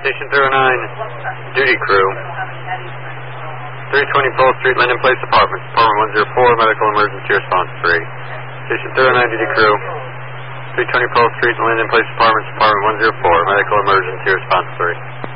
Station 309, duty crew. 320 Pearl Street, Linden Place Apartments. Apartment 104, medical emergency response 3. Station 309, duty crew. 320 Pearl Street, Linden Place Apartments. Apartment 104, medical emergency response 3.